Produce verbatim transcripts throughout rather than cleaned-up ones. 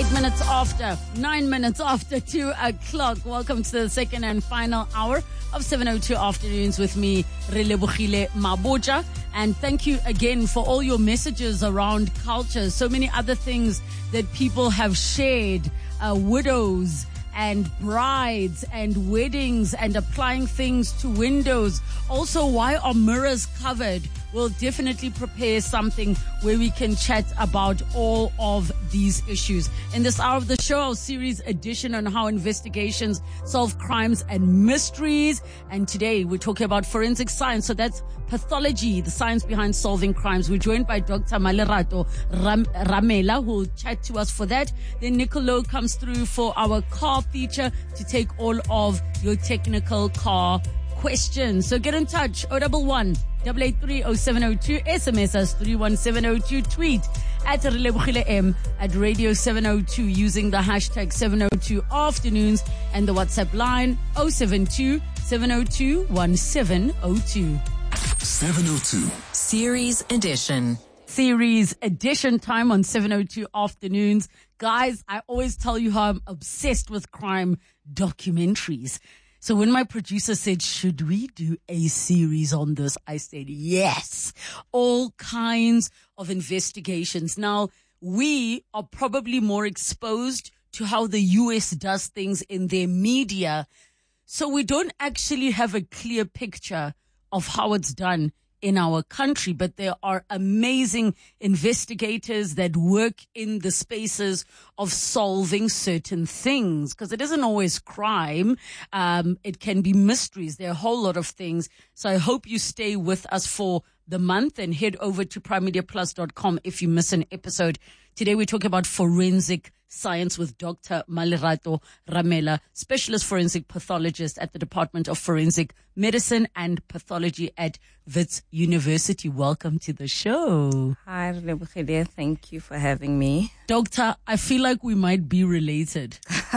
Eight minutes after, nine minutes after two o'clock. Welcome to the second and final hour of seven oh two Afternoons with me, Relebogile Maboja. And thank you again for all your messages around culture. So many other things that people have shared, uh, widows and brides and weddings and applying things to windows. Also, why are mirrors covered? We'll definitely prepare something where we can chat about all of these issues. In this hour of the show, our series edition on how investigations solve crimes and mysteries. And today we're talking about forensic science. So that's pathology, the science behind solving crimes. We're joined by Doctor Malerato Ram- Ramela, who will chat to us for that. Then Nicolo comes through for our car feature to take all of your technical car questions. So get in touch. oh one one, eight eight three, oh seven oh two. S M S us three one seven oh two. Tweet at Relebogile M at Radio seven oh two using the hashtag seven oh two Afternoons and the WhatsApp line oh seven two, seven oh two, one seven oh two. seven oh two. Series Edition. Series Edition time on seven oh two Afternoons. Guys, I always tell you how I'm obsessed with crime documentaries. So when my producer said, should we do a series on this? I said, yes. All kinds of investigations. Now, we are probably more exposed to how the U S does things in their media. So we don't actually have a clear picture of how it's done in our country, but there are amazing investigators that work in the spaces of solving certain things, because it isn't always crime. Um, it can be mysteries. There are a whole lot of things. So I hope you stay with us for the month and head over to prime media plus dot com if you miss an episode. Today we're talking about forensic science with Doctor Malerato Ramela, specialist forensic pathologist at the Department of Forensic Medicine and Pathology at Wits University. Welcome to the show. Hi, Relebogile. Thank you for having me. Doctor, I feel like we might be related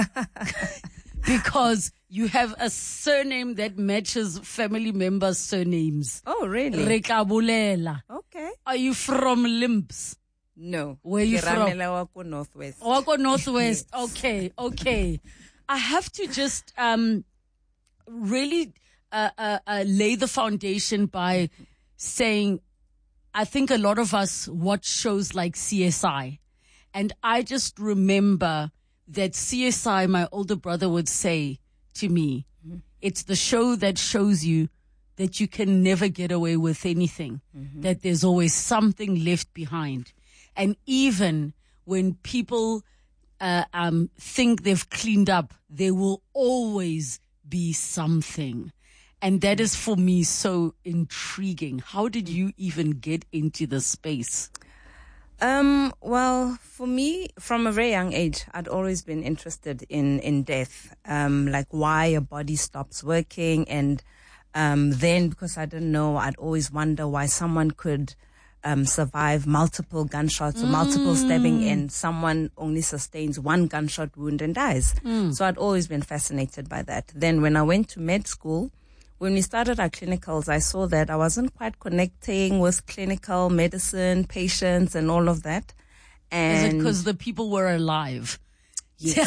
because you have a surname that matches family members' surnames. Oh, really? Rekabulela. Okay. Are you from Limps? No. Where you from? Wako Northwest. Wako Northwest. Yes. Okay, okay. I have to just um really uh, uh, uh, lay the foundation by saying I think a lot of us watch shows like C S I. And I just remember that C S I, my older brother would say to me, mm-hmm. it's the show that shows you that you can never get away with anything, mm-hmm. that there's always something left behind. And even when people uh, um, think they've cleaned up, there will always be something. And that is for me so intriguing. How did you even get into the space? Um, well, for me, from a very young age, I'd always been interested in, in death, um, like why a body stops working. And um, then, because I didn't know, I'd always wonder why someone could um, survive multiple gunshots or multiple mm. stabbing and someone only sustains one gunshot wound and dies. Mm. So I'd always been fascinated by that. Then when I went to med school, when we started our clinicals, I saw that I wasn't quite connecting with clinical medicine, patients, and all of that. And is it because the people were alive? Yes.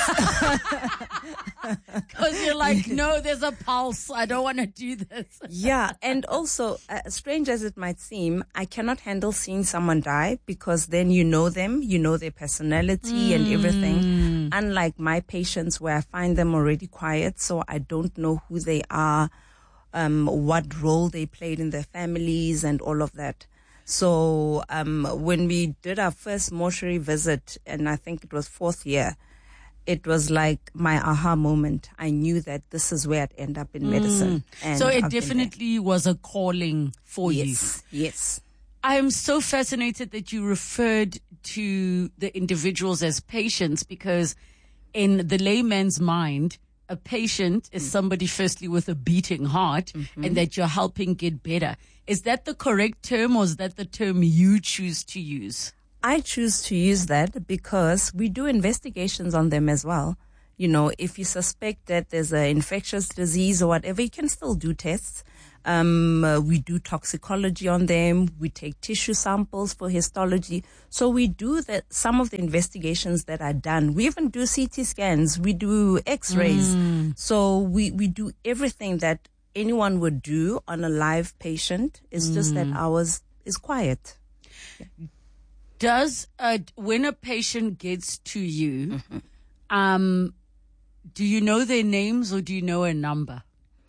Because you're like, no, there's a pulse. I don't want to do this. Yeah. And also, uh, strange as it might seem, I cannot handle seeing someone die because then you know them, you know their personality mm. and everything. Unlike my patients where I find them already quiet, so I don't know who they are. Um, what role they played in their families and all of that. So um, when we did our first mortuary visit, and I think it was fourth year, it was like my aha moment. I knew that this is where I'd end up in mm. medicine. And so it I've definitely was a calling for yes, you. Yes. I am so fascinated that you referred to the individuals as patients, because in the layman's mind, a patient is somebody firstly with a beating heart mm-hmm. and that you're helping get better. Is that the correct term, or is that the term you choose to use? I choose to use that because we do investigations on them as well. You know, if you suspect that there's an infectious disease or whatever, you can still do tests. Um, uh, we do toxicology on them. We take tissue samples for histology. So we do that. Some of the investigations that are done, we even do C T scans. We do X-rays. Mm. So we, we do everything that anyone would do on a live patient. It's mm. just that ours is quiet. Yeah. Does, uh, when a patient gets to you, mm-hmm. um, do you know their names or do you know a number?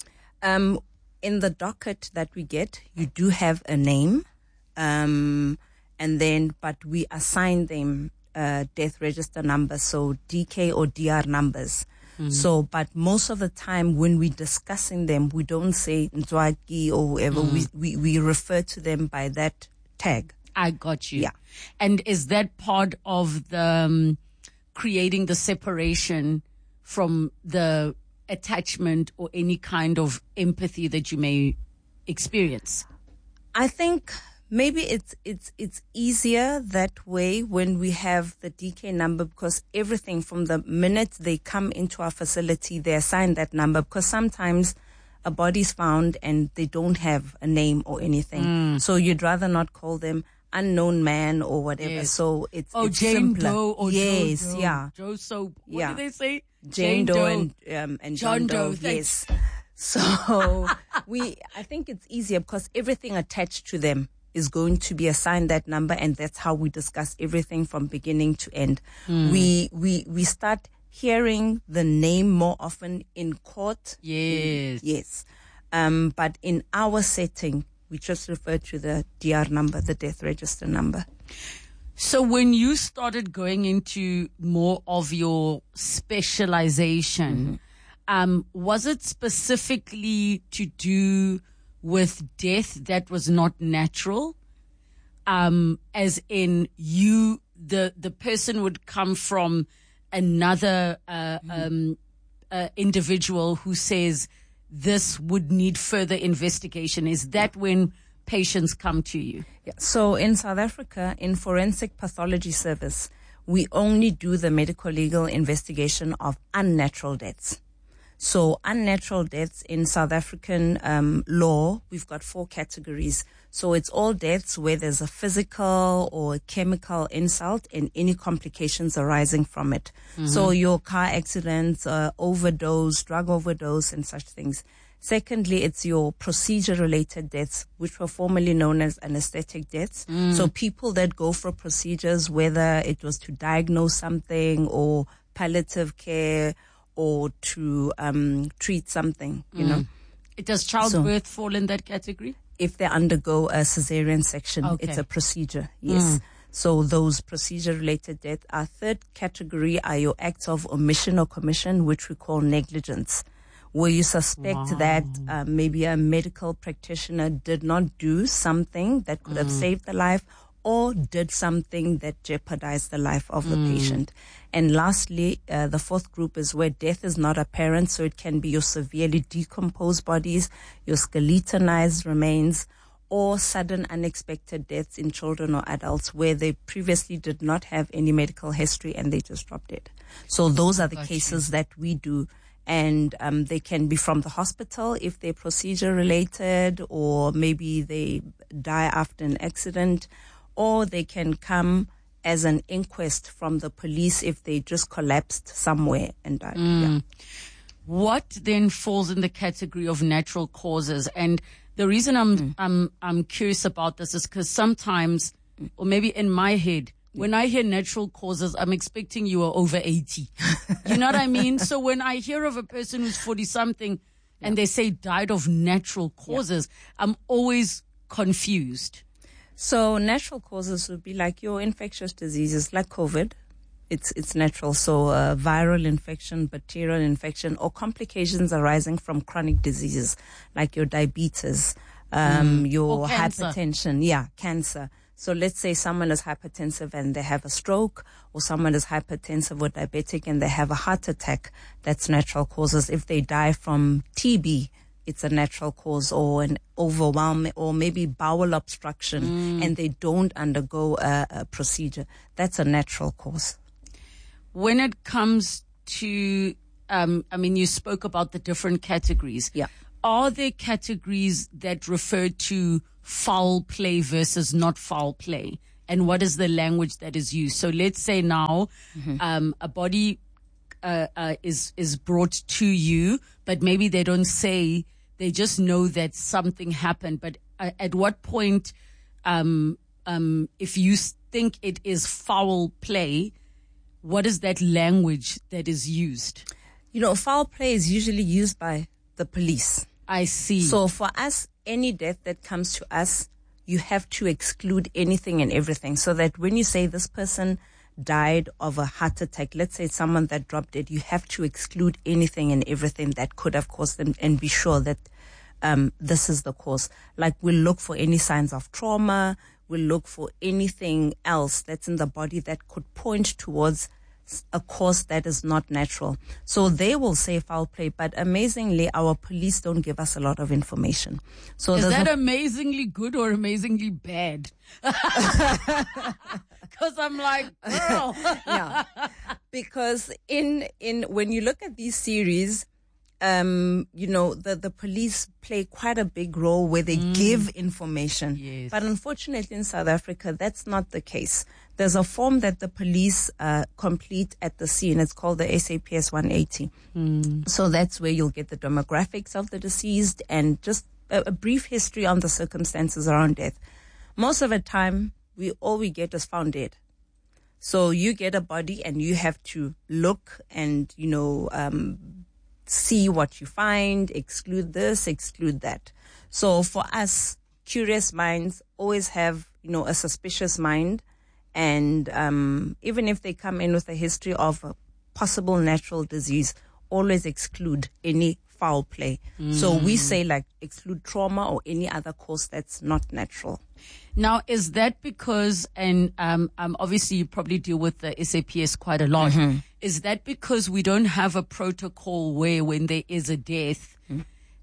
Um, in the docket that we get, you do have a name, um, and then, but we assign them uh, death register numbers, so D K or D R numbers. Mm-hmm. So, but most of the time when we're discussing them, we don't say Nzwaki or whoever. Mm. We, we we refer to them by that tag. I got you. Yeah. And is that part of the um, creating the separation from the attachment or any kind of empathy that you may experience? I think maybe it's it's it's easier that way when we have the D K number, because everything from the minute they come into our facility, they assign that number, because sometimes a body's found and they don't have a name or anything. Mm. So you'd rather not call them unknown man or whatever. Yes. So it's, oh, it's Jane simpler. Doe or yes, Joe Doe. yeah. Joe Soap. What yeah. do they say? Jane, Jane Doe, Doe and, um, and John, John Doe. Doe. Yes. So we, I think it's easier because everything attached to them is going to be assigned that number, and that's how we discuss everything from beginning to end. Mm. We, we, we start hearing the name more often in court. Yes. Yes. Um, but in our setting, we just refer to the D R number, the death register number. So when you started going into more of your specialization, mm-hmm. um, was it specifically to do with death that was not natural? Um, as in you, the, the person would come from another, uh, mm-hmm. um, uh, individual who says this would need further investigation. Is that when patients come to you? Yeah. So in South Africa, in Forensic Pathology Service, we only do the medical legal investigation of unnatural deaths. So unnatural deaths in South African um, law, we've got four categories. So it's all deaths where there's a physical or a chemical insult and any complications arising from it. Mm-hmm. So your car accidents, uh, overdose, drug overdose, and such things. Secondly, it's your procedure-related deaths, which were formerly known as anesthetic deaths. Mm. So people that go for procedures, whether it was to diagnose something or palliative care or to um, treat something, you mm. know. Does childbirth so, fall in that category? If they undergo a cesarean section, okay. It's a procedure, yes. Mm. So those procedure-related deaths. Our third category are your acts of omission or commission, which we call negligence, where you suspect wow. that uh, maybe a medical practitioner did not do something that could mm. have saved the life, or did something that jeopardized the life of the mm. patient. And lastly, uh, the fourth group is where death is not apparent, so it can be your severely decomposed bodies, your skeletonized remains, or sudden unexpected deaths in children or adults where they previously did not have any medical history and they just dropped dead. So those are the Got cases you. that we do. And um, they can be from the hospital if they're procedure related, or maybe they die after an accident, or they can come as an inquest from the police if they just collapsed somewhere and died. Mm. Yeah. What then falls in the category of natural causes? And the reason I'm mm. I'm I'm curious about this is because sometimes, mm. or maybe in my head, when I hear natural causes, I'm expecting you are over eighty. You know what I mean? So when I hear of a person who's forty something yeah. and they say died of natural causes, yeah. I'm always confused. So natural causes would be like your infectious diseases, like COVID. It's it's natural. So uh, viral infection, bacterial infection, or complications arising from chronic diseases, like your diabetes, um, mm. your hypertension, yeah, cancer. So let's say someone is hypertensive and they have a stroke, or someone is hypertensive or diabetic and they have a heart attack. That's natural causes. If they die from T B, it's a natural cause, or an overwhelm, or maybe bowel obstruction, mm. and they don't undergo a, a procedure. That's a natural cause. When it comes to, um, I mean, you spoke about the different categories. Yeah. Are there categories that refer to foul play versus not foul play? And what is the language that is used? So let's say now mm-hmm. um, a body uh, uh, is is brought to you, but maybe they don't say, they just know that something happened. But uh, at what point, um, um, if you think it is foul play, what is that language that is used? You know, foul play is usually used by the police. I see. So for us, any death that comes to us, you have to exclude anything and everything, so that when you say this person died of a heart attack, let's say it's someone that dropped dead, you have to exclude anything and everything that could have caused them and be sure that um, this is the cause. Like, we'll look for any signs of trauma, we'll look for anything else that's in the body that could point towards a cause that is not natural. So they will say foul play, but amazingly, our police don't give us a lot of information. So is that a- amazingly good or amazingly bad? Because I'm like, girl. Yeah, because in in when you look at these series, um, you know, the, the police play quite a big role where they mm. give information. Yes. But unfortunately in South Africa, that's not the case. There's a form that the police uh, complete at the scene. It's called the S A P S one eighty. Mm. So that's where you'll get the demographics of the deceased and just a, a brief history on the circumstances around death. Most of the time, we all we get is found dead. So you get a body and you have to look and, you know, um, see what you find, exclude this, exclude that. So for us, curious minds always have, you know, a suspicious mind. And um, even if they come in with a history of a possible natural disease, always exclude any foul play. Mm. So we say, like, exclude trauma or any other cause that's not natural. Now, is that because, and um, um, obviously you probably deal with the S A P S quite a lot, mm-hmm. is that because we don't have a protocol where when there is a death, mm.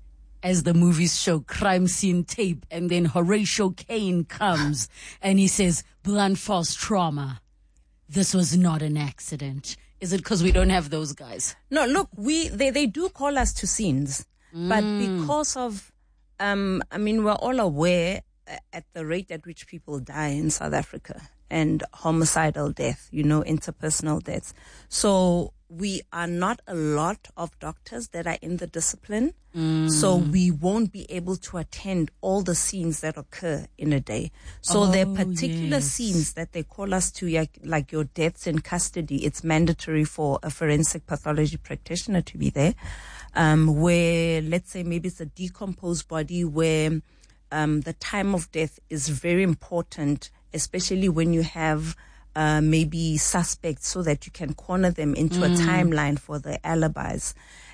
as the movies show, crime scene tape, and then Horatio Caine comes and he says, blunt force trauma, this was not an accident? Is it because we don't have those guys? No, look, we they, they do call us to scenes, mm. but because of, um, I mean, we're all aware at the rate at which people die in South Africa and homicidal death, you know, interpersonal deaths. So we are not a lot of doctors that are in the discipline. Mm. So we won't be able to attend all the scenes that occur in a day. So oh, there are particular yes. scenes that they call us to, like, like your deaths in custody. It's mandatory for a forensic pathology practitioner to be there. Um, where, let's say, maybe it's a decomposed body where um, the time of death is very important, especially when you have Uh, maybe suspects, so that you can corner them into mm. a timeline for the alibis.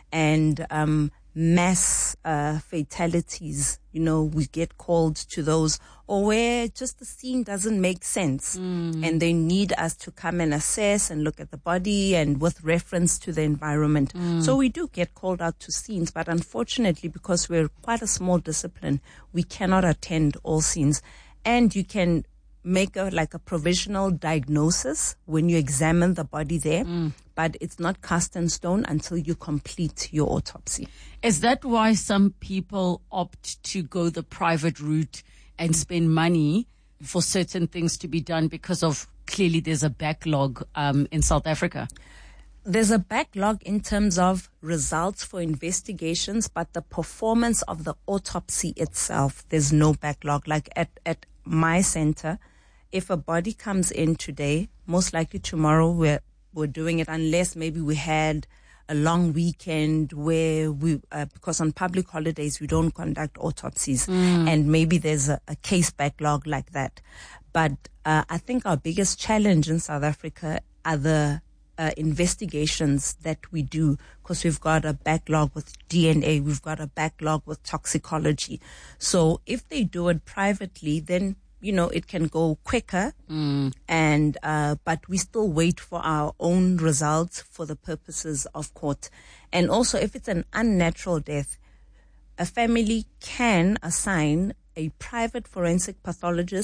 And um, mass uh, fatalities, you know, we get called to those, or where just the scene doesn't make sense mm. and they need us to come and assess and look at the body and with reference to the environment. Mm. So we do get called out to scenes, but unfortunately, because we're quite a small discipline, we cannot attend all scenes. And you can make a like a provisional diagnosis when you examine the body there, mm. but it's not cast in stone until you complete your autopsy. Is that why some people opt to go the private route and spend money for certain things to be done, because of clearly there's a backlog um, in South Africa? There's a backlog in terms of results for investigations, but the performance of the autopsy itself, there's no backlog. Like at, at my center, if a body comes in today, most likely tomorrow we're, we're doing it, unless maybe we had a long weekend where we, uh, because on public holidays we don't conduct autopsies, mm. and maybe there's a, a case backlog like that. But uh, I think our biggest challenge in South Africa are the uh, investigations that we do, because we've got a backlog with D N A, we've got a backlog with toxicology. So if they do it privately, then you know, it can go quicker, mm. and uh, but we still wait for our own results for the purposes of court. And also, if it's an unnatural death, a family can assign a private forensic pathologist,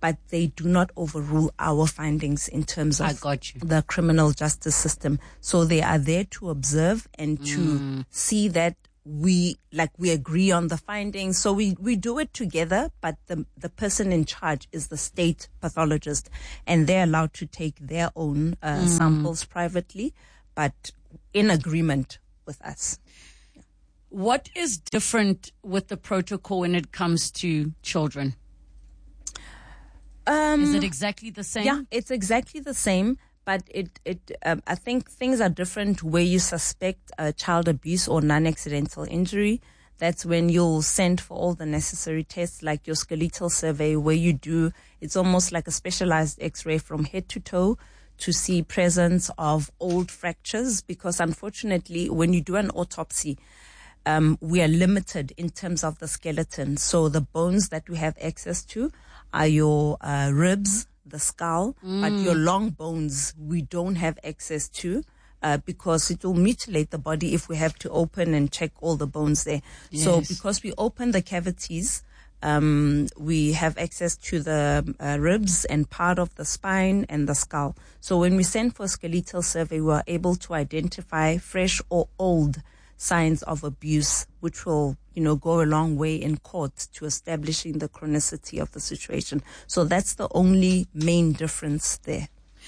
but they do not overrule our findings in terms of I got you. the criminal justice system. So they are there to observe and to Mm. see that we, like, we agree on the findings. So we, we do it together, but the, the person in charge is the state pathologist, and they're allowed to take their own uh, Mm. samples privately, but in agreement with us. What is different with the protocol when it comes to children? Um, Is it exactly the same? Yeah, it's exactly the same, but it, it, um, I think things are different where you suspect uh, child abuse or non-accidental injury. That's when you'll send for all the necessary tests, like your skeletal survey, where you do, it's almost like a specialized x-ray from head to toe to see presence of old fractures, because unfortunately, when you do an autopsy, um, we are limited in terms of the skeleton. So the bones that we have access to are your uh, ribs, the skull, Mm. but your long bones we don't have access to. Uh, because it will mutilate the body if we have to open and check all the bones there. So Yes. because we open the cavities, um, we have access to the uh, ribs and part of the spine and the skull. So when we send for a skeletal survey, we are able to identify fresh or old signs of abuse, which will, you know, go a long way in court to establishing the chronicity of the situation. So that's the only main difference there.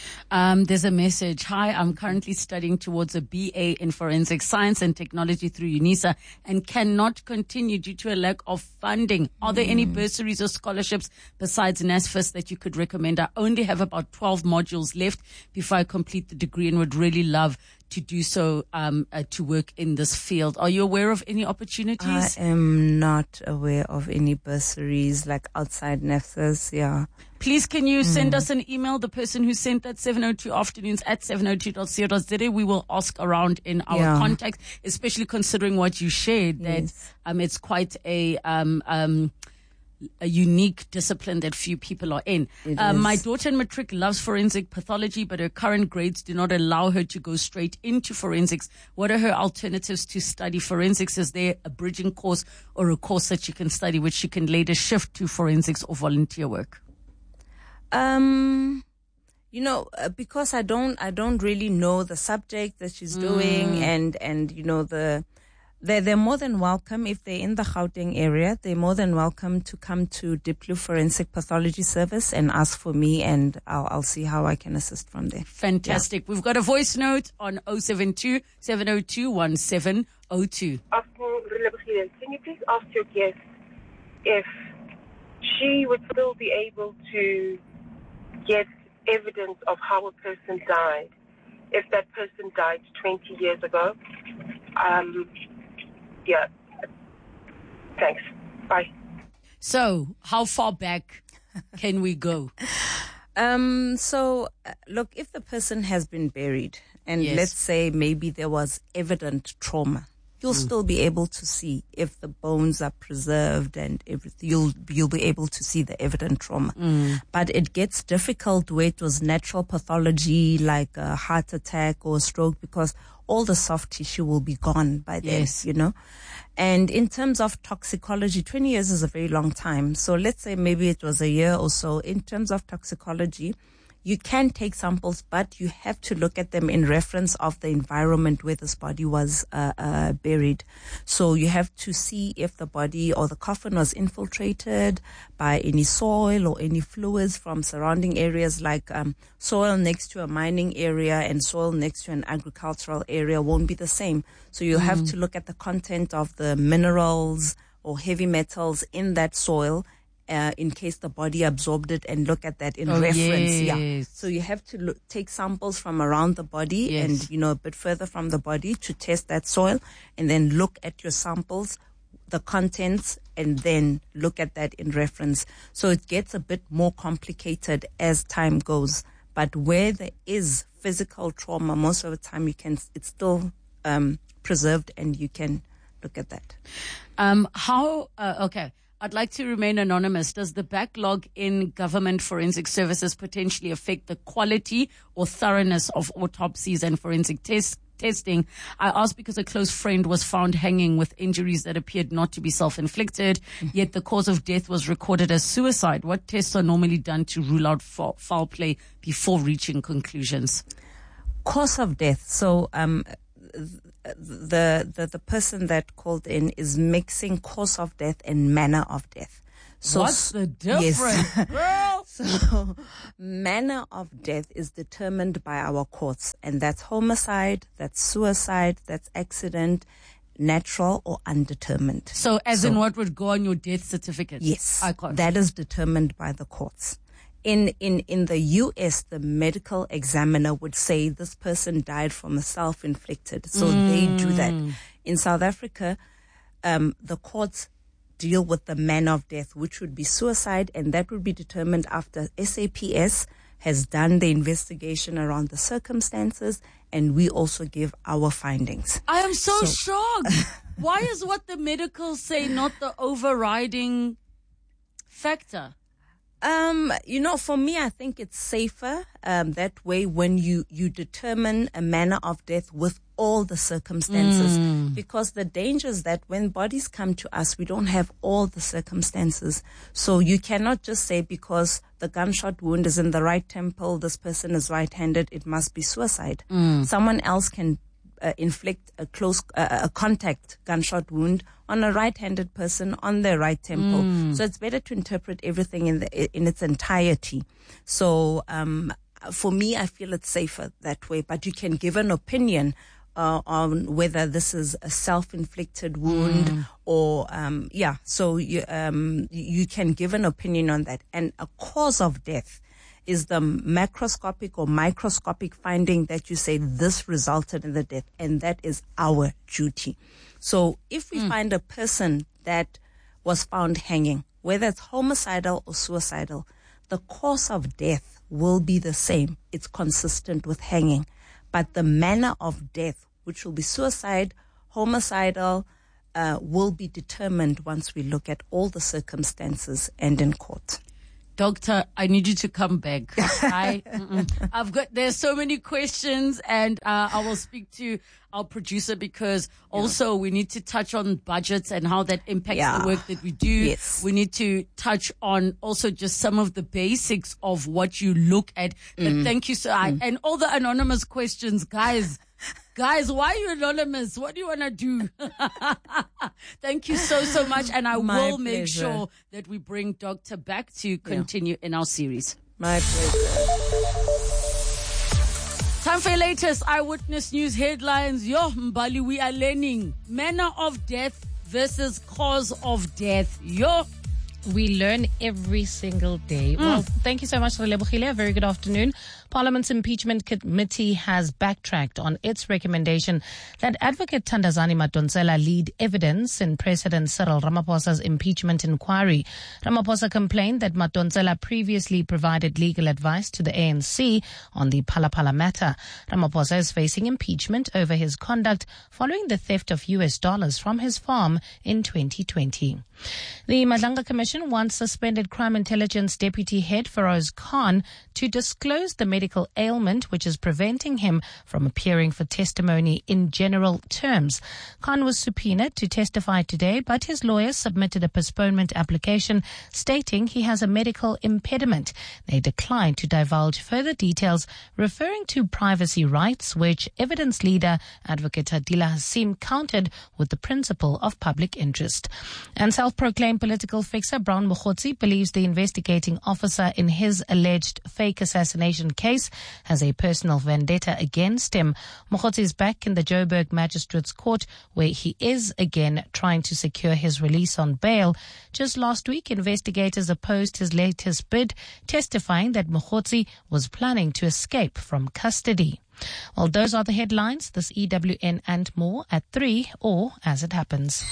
Um, there's a message. Hi, I'm currently studying towards a B A in Forensic Science and Technology through UNISA and cannot continue due to a lack of funding. Are there any bursaries or scholarships besides NSFAS that you could recommend? I only have about twelve modules left before I complete the degree and would really love to do so, um, uh, to work in this field. Are you aware of any I opportunities? am not aware of any bursaries like outside NSFAS, yeah. Please, can you send us an email? The person who sent that seven oh two afternoons at seven oh two dot co dot za. We will ask around in our Yeah. contacts, especially considering what you shared, that Yes. um, it's quite a um, um, a unique discipline that few people are in. It Um, my is. daughter in matric loves forensic pathology, but her current grades do not allow her to go straight into forensics. What are her alternatives to study forensics? Is there a bridging course or a course that she can study which she can later shift to forensics or volunteer work? Um, you know, uh, because I don't, I don't really know the subject that she's doing, and and you know the, they're they're more than welcome if they're in the Gauteng area. They're more than welcome to come to Diplo Forensic Pathology Service and ask for me, and I'll I'll see how I can assist from there. Fantastic. We've got a voice note on oh seven two, seven oh two, one seven oh two. Afternoon, Relebogile. Can you please ask your guest if she would still be able to get evidence of how a person died if that person died twenty years ago? Um, yeah. Thanks. Bye. So, how far back can we go? Um, so, uh, look, if the person has been buried, and Yes. let's say maybe there was evident trauma, you'll still be able to see if the bones are preserved, and everything. You'll you'll be able to see the evident trauma. But it gets difficult where it was natural pathology, like a heart attack or a stroke, because all the soft tissue will be gone by then. Yes. You know. And in terms of toxicology, twenty years is a very long time. So let's say maybe it was a year or so. In terms of toxicology, you can take samples, but you have to look at them in reference of the environment where this body was uh, uh, buried. So you have to see if the body or the coffin was infiltrated by any soil or any fluids from surrounding areas, like um, soil next to a mining area and soil next to an agricultural area won't be the same. So you'll have to look at the content of the minerals or heavy metals in that soil, Uh, in case the body absorbed it, and look at that in Oh, reference. Yeah. yes. So you have to look, take samples from around the body Yes. and, you know, a bit further from the body to test that soil, and then look at your samples, the contents, and then look at that in reference. So it gets a bit more complicated as time goes. But where there is physical trauma, most of the time you can, it's still um, preserved, and you can look at that. Um, how, uh, okay. I'd like to remain anonymous. Does the backlog in government forensic services potentially affect the quality or thoroughness of autopsies and forensic tests testing. I asked because a close friend was found hanging with injuries that appeared not to be self-inflicted, yet the cause of death was recorded as suicide. What tests are normally done to rule out foul, foul play before reaching conclusions? Cause of death. So, um, the, the, the person that called in is mixing cause of death and manner of death. So, What's the difference, yes. girl? So, manner of death is determined by our courts, and that's homicide, that's suicide, that's accident, natural or undetermined. So, as So- in what would go on your death certificate? Yes, I can't. that is determined by the courts. In, in, in the U S, the medical examiner would say this person died from a self-inflicted. So they do that. In South Africa, um, the courts deal with the manner of death, which would be suicide, and that would be determined after S A P S has done the investigation around the circumstances, and we also give our findings. I am so, So- shocked. Why is what the medicals say not the overriding factor? Um, you know, for me, I think it's safer um, that way when you, you determine a manner of death with all the circumstances. Because the danger is that when bodies come to us, we don't have all the circumstances. So you cannot just say because the gunshot wound is in the right temple, this person is right-handed, it must be suicide. Someone else can uh, inflict a close, uh, a contact gunshot wound on a right-handed person on their right temple. So it's better to interpret everything in the, in its entirety. So, um, for me, I feel it's safer that way, but you can give an opinion uh, on whether this is a self-inflicted wound mm. or, um, yeah, so you, um, you can give an opinion on that. And a cause of death is the macroscopic or microscopic finding that you say this resulted in the death, and that is our duty. So if we mm. find a person that was found hanging, whether it's homicidal or suicidal, the cause of death will be the same. It's consistent with hanging. But the manner of death, which will be suicide, homicidal, uh, will be determined once we look at all the circumstances and in court. Doctor, I need you to come back. I, I've got, there's so many questions, and uh, I will speak to our producer because also yeah. we need to touch on budgets and how that impacts yeah. the work that we do. Yes. We need to touch on also just some of the basics of what you look at. Mm. But thank you, sir. Mm. And all the anonymous questions, guys. Guys, why are you anonymous? What do you want to do? Thank you so, so much. And I My will pleasure. make sure that we bring Doctor back to continue yeah. in our series. My pleasure. Time for your latest Eyewitness News headlines. Yo, Mbali, we are learning manner of death versus cause of death. Yo. We learn every single day. Mm. Well, thank you so much, Relebohile. A very good afternoon. Parliament's Impeachment Committee has backtracked on its recommendation that Advocate Thandazani Madonsela lead evidence in President Cyril Ramaphosa's impeachment inquiry. Ramaphosa complained that Madonsela previously provided legal advice to the A N C on the Phala-Phala matter. Ramaphosa is facing impeachment over his conduct following the theft of U S dollars from his farm in twenty twenty. The Madlanga Commission wants suspended Crime Intelligence Deputy Head Feroz Khan to disclose the medical ailment which is preventing him from appearing for testimony in general terms. Khan was subpoenaed to testify today, but his lawyers submitted a postponement application stating he has a medical impediment. They declined to divulge further details, referring to privacy rights, which evidence leader Advocate Adila Hasim countered with the principle of public interest. And self-proclaimed political fixer Brown Mokhotsi believes the investigating officer in his alleged fake assassination case has a personal vendetta against him. Mokhotsi is back in the Joburg Magistrates Court, where he is again trying to secure his release on bail. Just last week, investigators opposed his latest bid, testifying that Mokhotsi was planning to escape from custody. Well, those are the headlines. This E W N and more at three, or as it happens.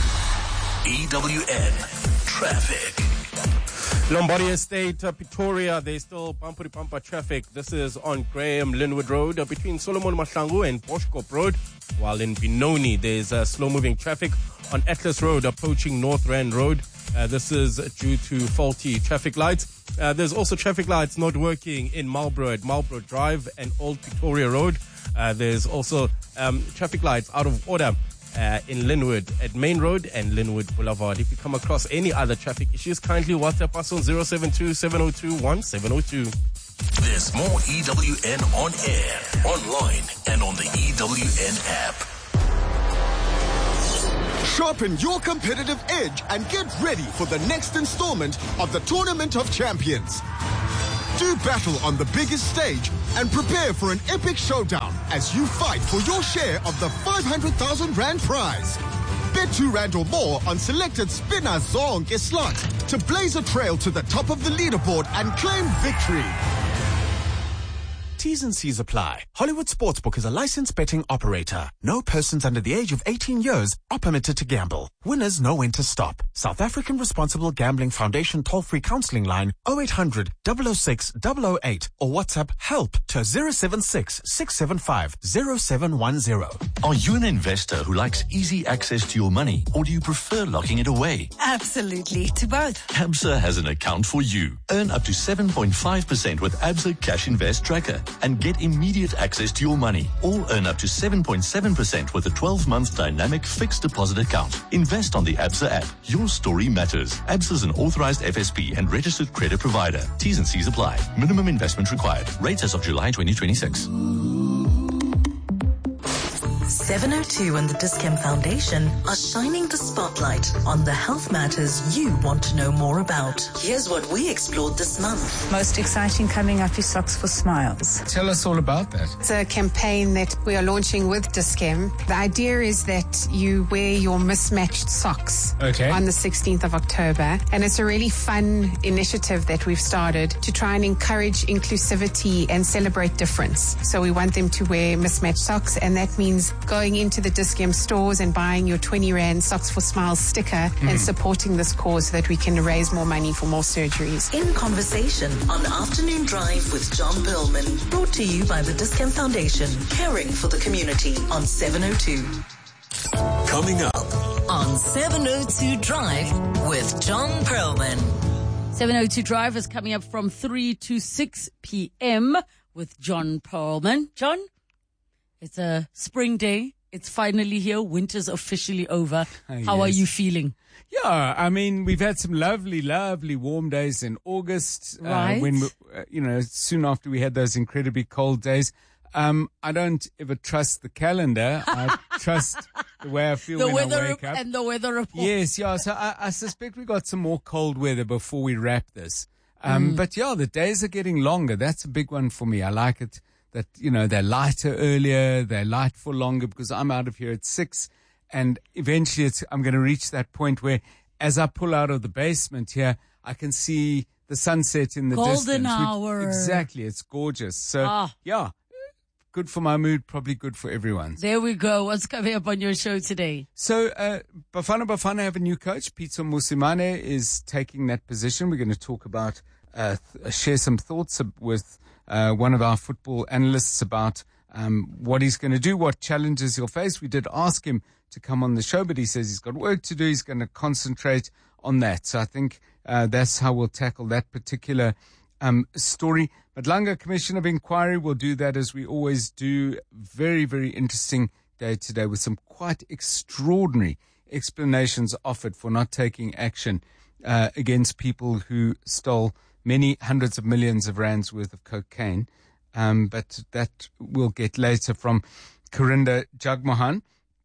E W N Traffic. Lombardy Estate, uh, Pretoria, there's still bumper-to-bumper traffic. This is on Graham Linwood Road uh, between Solomon Mahlangu and Boschkop Road. While in Benoni, there's uh, slow-moving traffic on Atlas Road approaching North Rand Road. Uh, this is due to faulty traffic lights. Uh, there's also traffic lights not working in Marlborough at Marlborough Drive and Old Pretoria Road. Uh, there's also Um, traffic lights out of order uh, in Linwood at Main Road and Linwood Boulevard. If you come across any other traffic issues, kindly WhatsApp us on zero seven two, seven zero two, one seven zero two. There's more E W N on air, online, and on the E W N app. Sharpen your competitive edge and get ready for the next installment of the Tournament of Champions. Do battle on the biggest stage and prepare for an epic showdown as you fight for your share of the five hundred thousand rand prize. Bet two rand or more on selected spinner zonke slots to blaze a trail to the top of the leaderboard and claim victory. T's and C's apply. Hollywood Sportsbook is a licensed betting operator. No persons under the age of eighteen years are permitted to gamble. Winners know when to stop. South African Responsible Gambling Foundation toll-free counseling line oh eight hundred, double oh six, double oh eight or WhatsApp help to zero seven six, six seven five, zero seven one zero. Are you an investor who likes easy access to your money, or do you prefer locking it away? Absolutely, to both. Absa has an account for you. Earn up to seven point five percent with Absa Cash Invest Tracker and get immediate access to your money. Or earn up to seven point seven percent with a twelve-month dynamic fixed deposit account. Invest on the Absa app. Your story matters. Absa is an authorized F S P and registered credit provider. T's and C's apply. Minimum investment required. Rates as of July twenty twenty-six. seven oh two and the Dis-Chem Foundation are shining the spotlight on the health matters you want to know more about. Here's what we explored this month. Most exciting coming up is Socks for Smiles. Tell us all about that. It's a campaign that we are launching with Dis-Chem. The idea is that you wear your mismatched socks okay. on the sixteenth of October. And it's a really fun initiative that we've started to try and encourage inclusivity and celebrate difference. So we want them to wear mismatched socks, and that means going into the Dis-Chem stores and buying your twenty rand Socks for Smiles sticker mm. and supporting this cause so that we can raise more money for more surgeries. In Conversation on Afternoon Drive with John Perlman. Brought to you by the Dis-Chem Foundation. Caring for the community on seven oh two. Coming up on seven oh two Drive with John Perlman. seven oh two Drive is coming up from three to six p.m. with John Perlman. John, it's a spring day. It's finally here. Winter's officially over. How yes. are you feeling? Yeah, I mean, we've had some lovely, lovely warm days in August. Right. Uh, when, we, uh, you know, soon after we had those incredibly cold days. Um, I don't ever trust the calendar. I trust the way I feel the when weather I wake up. And the weather report. Yes, yeah. So I, I suspect we got some more cold weather before we wrap this. Um, mm. But yeah, the days are getting longer. That's a big one for me. I like it. That, you know, they're lighter earlier, they're light for longer because I'm out of here at six. And eventually it's, I'm going to reach that point where as I pull out of the basement here, I can see the sunset in the Golden distance. hour. Which, exactly. It's gorgeous. So, ah. yeah, good for my mood, probably good for everyone's. There we go. What's coming up on your show today? So, uh, Bafana Bafana have a new coach. Pitso Mosimane is taking that position. We're going to talk about, uh, th- share some thoughts with Uh, one of our football analysts about um, what he's going to do, what challenges he'll face. We did ask him to come on the show, but he says he's got work to do. He's going to concentrate on that. So I think uh, that's how we'll tackle that particular um, story. Madlanga Commission of Inquiry will do that as we always do. Very, very interesting day today with some quite extraordinary explanations offered for not taking action uh, against people who stole many hundreds of millions of rands worth of cocaine. Um, but that we'll get later from Karinda Jagmohan.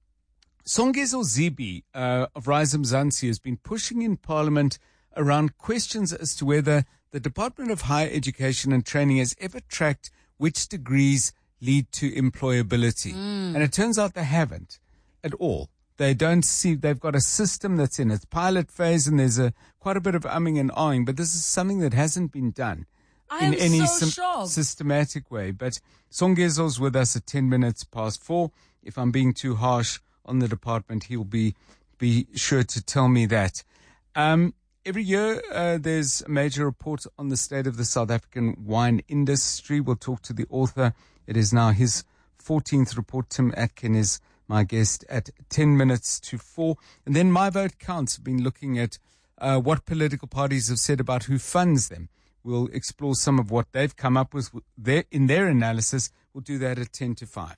Songezo Zibi uh, of Rise Mzansi has been pushing in Parliament around questions as to whether the Department of Higher Education and Training has ever tracked which degrees lead to employability. Mm. And it turns out they haven't at all. They don't see, they've got a system that's in its pilot phase and there's a quite a bit of umming and ahhing, but this is something that hasn't been done I in any so sim- systematic way. But Songezo's with us at ten minutes past four. If I'm being too harsh on the department, he'll be, be sure to tell me that. Um, every year, uh, there's a major report on the state of the South African wine industry. We'll talk to the author. It is now his fourteenth report. Tim Atkin is my guest at ten minutes to four. And then My Vote Counts. I've been looking at uh, what political parties have said about who funds them. We'll explore some of what they've come up with their, in their analysis. We'll do that at ten to five.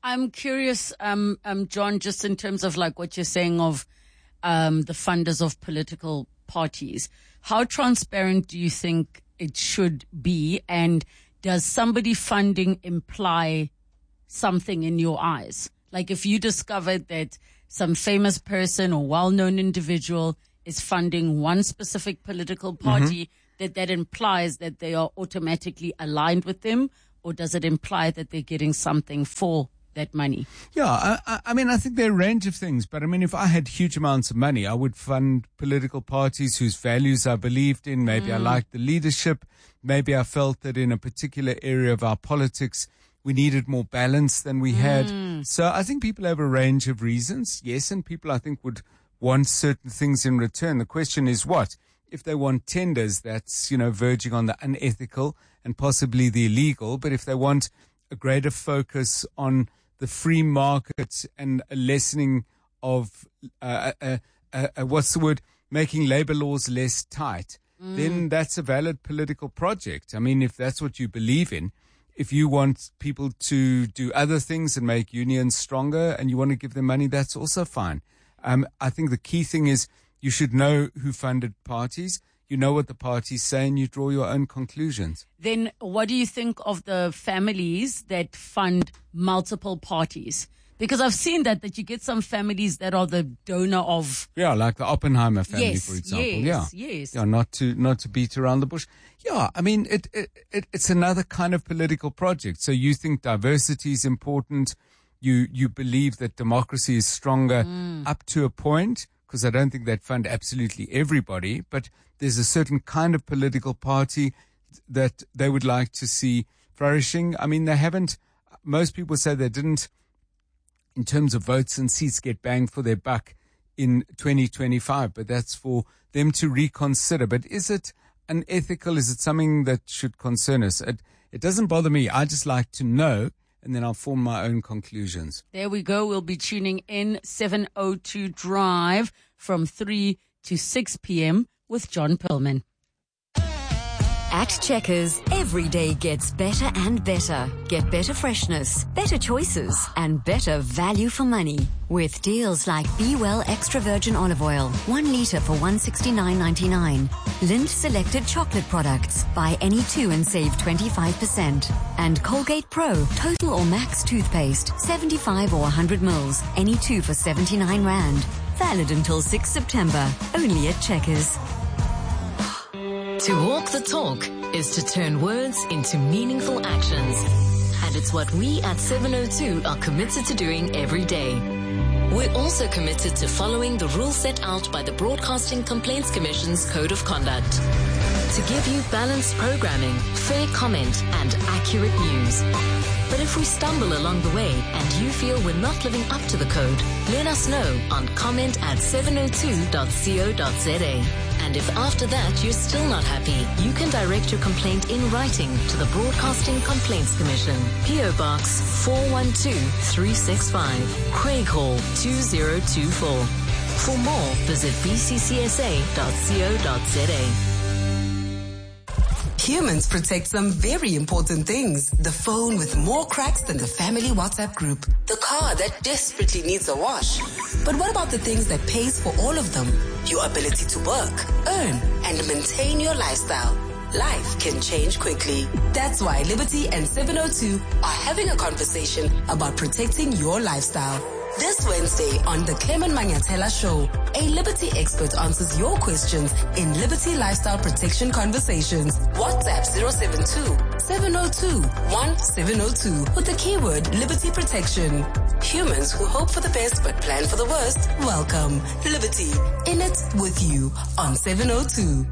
I'm curious, um, um, John, just in terms of like what you're saying of um, the funders of political parties. How transparent do you think it should be? And does somebody funding imply something in your eyes? Like if you discovered that some famous person or well-known individual is funding one specific political party, mm-hmm. that that implies that they are automatically aligned with them? Or does it imply that they're getting something for that money? Yeah, I, I mean, I think there are a range of things. But I mean, if I had huge amounts of money, I would fund political parties whose values I believed in. Maybe mm. I liked the leadership. Maybe I felt that in a particular area of our politics, we needed more balance than we had. Mm. So I think people have a range of reasons. Yes, and people, I think, would want certain things in return. The question is what? If they want tenders, that's, you know, verging on the unethical and possibly the illegal. But if they want a greater focus on the free market and a lessening of, uh, uh, uh, uh, what's the word, making labor laws less tight, mm. then that's a valid political project. I mean, if that's what you believe in, if you want people to do other things and make unions stronger and you want to give them money, that's also fine. Um, I think the key thing is you should know who funded parties. You know what the parties say and you draw your own conclusions. Then what do you think of the families that fund multiple parties? Because I've seen that, that you get some families that are the donor of... Yeah, like the Oppenheimer family, yes, for example. Yes, yeah. yes. Yeah, not to, not to beat around the bush. Yeah, I mean, it, it, it it's another kind of political project. So you think diversity is important. You, you believe that democracy is stronger mm. up to a point, because I don't think they'd fund absolutely everybody, but there's a certain kind of political party that they would like to see flourishing. I mean, they haven't, most people say they didn't, in terms of votes and seats, get bang for their buck in twenty twenty-five, but that's for them to reconsider. But is it unethical? Is it something that should concern us? It, it doesn't bother me. I just like to know, and then I'll form my own conclusions. There we go. We'll be tuning in seven oh two Drive from three to six p.m. with John Perlman. At Checkers, every day gets better and better. Get better freshness, better choices, and better value for money. With deals like Be Well Extra Virgin Olive Oil, one litre for one hundred sixty-nine ninety-nine. Lindt Selected Chocolate Products, buy any two and save twenty-five percent. And Colgate Pro, Total or Max Toothpaste, seventy-five or one hundred mils, any two for seventy-nine rand. Valid until sixth September, only at Checkers. To walk the talk is to turn words into meaningful actions. And it's what we at seven oh two are committed to doing every day. We're also committed to following the rules set out by the Broadcasting Complaints Commission's Code of Conduct. To give you balanced programming, fair comment, and accurate news. But if we stumble along the way and you feel we're not living up to the code, let us know on comment at seven oh two dot co dot za. And if after that you're still not happy, you can direct your complaint in writing to the Broadcasting Complaints Commission, P O Box four one two three six five, Craighall two zero two four. For more, visit b c c s a dot co dot za. Humans protect some very important things. The phone with more cracks than the family WhatsApp group. The car that desperately needs a wash. But what about the things that pays for all of them? Your ability to work, earn, and maintain your lifestyle. Life can change quickly. That's why Liberty and seven oh two are having a conversation about protecting your lifestyle. This Wednesday on the Clement Manyathela Show, a Liberty expert answers your questions in Liberty Lifestyle Protection Conversations. WhatsApp zero seven two, seven oh two, one seven oh two with the keyword Liberty Protection. Humans who hope for the best but plan for the worst, welcome. Liberty, in it with you on seven oh two.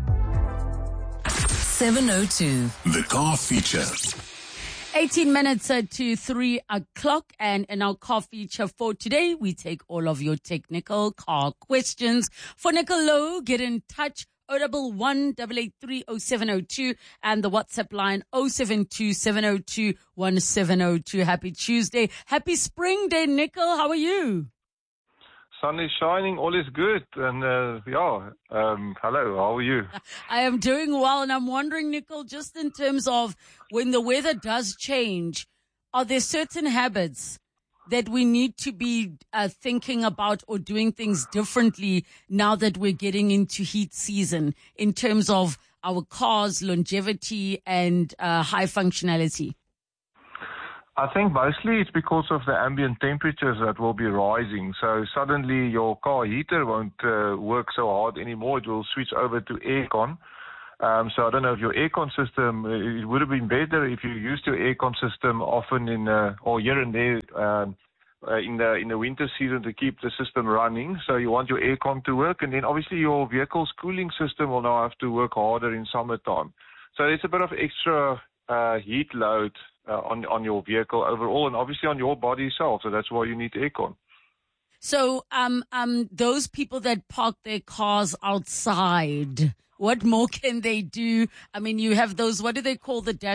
seven oh two. The car feature. eighteen minutes uh, to three o'clock, and in our car feature for today, we take all of your technical car questions. For Nicolo, get in touch, oh one one, eight eight three, oh seven oh two, and the WhatsApp line oh seven two, seven oh two, one seven oh two. Happy Tuesday. Happy spring day, Nicol. How are you? Sun is shining, all is good, and uh, yeah, um, hello, how are you? I am doing well, and I'm wondering, Nicol, just in terms of when the weather does change, are there certain habits that we need to be uh, thinking about or doing things differently now that we're getting into heat season in terms of our cars, longevity, and uh, high functionality? I think mostly it's because of the ambient temperatures that will be rising. So suddenly your car heater won't uh, work so hard anymore. It will switch over to aircon. Um, so I don't know if your aircon system, it would have been better if you used your aircon system often in, uh, or here and there, um, uh, in the in the winter season to keep the system running. So you want your aircon to work, and then obviously your vehicle's cooling system will now have to work harder in summertime. So it's a bit of extra uh, heat load uh, on on your vehicle overall, and obviously on your body itself. So that's why you need aircon. So um um those people that park their cars outside, what more can they do? I mean, you have those, what do they call the dash